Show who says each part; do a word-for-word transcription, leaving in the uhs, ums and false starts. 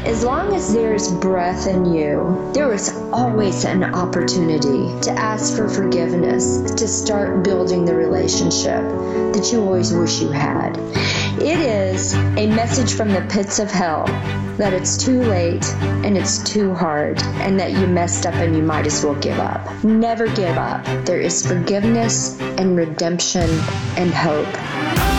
Speaker 1: As long as there's breath in you, there is always an opportunity to ask for forgiveness, to start building the relationship that you always wish you had. It is a message from the pits of hell that it's too late and it's too hard and that you messed up and you might as well give up. Never give up. There is forgiveness and redemption and hope.